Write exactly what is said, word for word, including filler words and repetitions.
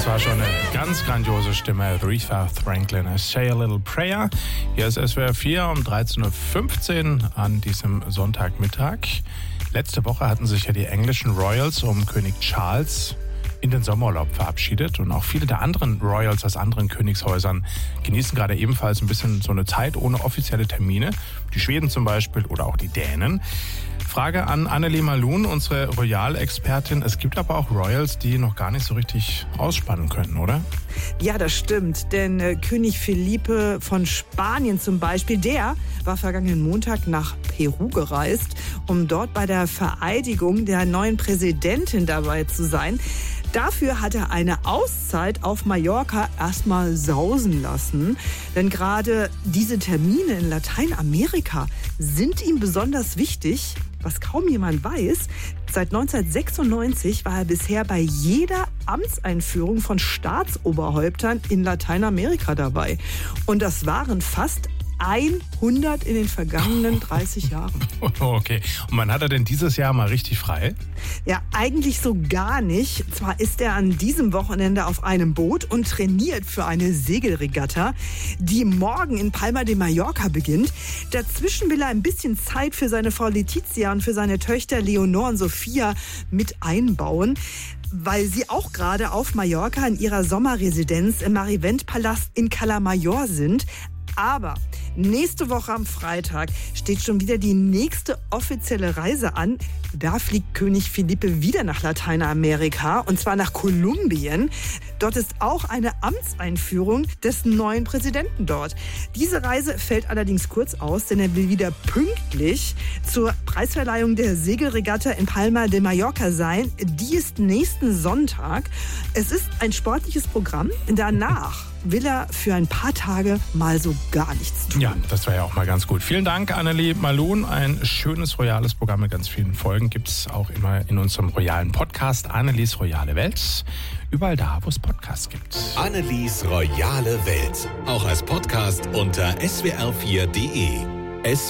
Das war schon eine ganz grandiose Stimme. Aretha Franklin, I Say a Little Prayer. Hier ist S W R vier um dreizehn Uhr fünfzehn an diesem Sonntagmittag. Letzte Woche hatten sich ja die englischen Royals um König Charles in den Sommerurlaub verabschiedet. Und auch viele der anderen Royals aus anderen Königshäusern genießen gerade ebenfalls ein bisschen so eine Zeit ohne offizielle Termine. Die Schweden zum Beispiel oder auch die Dänen. Frage an Annelie Malun, unsere Royal-Expertin. Es gibt aber auch Royals, die noch gar nicht so richtig ausspannen können, oder? Ja, das stimmt. Denn äh, König Felipe von Spanien zum Beispiel, der war vergangenen Montag nach Peru gereist, um dort bei der Vereidigung der neuen Präsidentin dabei zu sein. Dafür hat er eine Auszeit auf Mallorca erstmal sausen lassen. Denn gerade diese Termine in Lateinamerika sind ihm besonders wichtig. Was kaum jemand weiß, seit neunzehnhundertsechsundneunzig war er bisher bei jeder Amtseinführung von Staatsoberhäuptern in Lateinamerika dabei. Und das waren fast hundert in den vergangenen dreißig Jahren. Okay. Und wann hat er denn dieses Jahr mal richtig frei? Ja, eigentlich so gar nicht. Zwar ist er an diesem Wochenende auf einem Boot und trainiert für eine Segelregatta, die morgen in Palma de Mallorca beginnt. Dazwischen will er ein bisschen Zeit für seine Frau Letizia und für seine Töchter Leonor und Sophia mit einbauen, weil sie auch gerade auf Mallorca in ihrer Sommerresidenz im Marivent-Palast in Cala Major sind. Aber nächste Woche am Freitag steht schon wieder die nächste offizielle Reise an. Da fliegt König Felipe wieder nach Lateinamerika, und zwar nach Kolumbien. Dort ist auch eine Amtseinführung des neuen Präsidenten dort. Diese Reise fällt allerdings kurz aus, denn er will wieder pünktlich zur Preisverleihung der Segelregatta in Palma de Mallorca sein. Die ist nächsten Sonntag. Es ist ein sportliches Programm. Danach will er für ein paar Tage mal so gar nichts tun. Ja, das wäre ja auch mal ganz gut. Vielen Dank, Annelie Malun. Ein schönes royales Programm mit ganz vielen Folgen gibt es auch immer in unserem royalen Podcast Annelies Royale Welt. Überall da, wo es Podcasts gibt. Annelies Royale Welt. Auch als Podcast unter s w r vier punkt d e.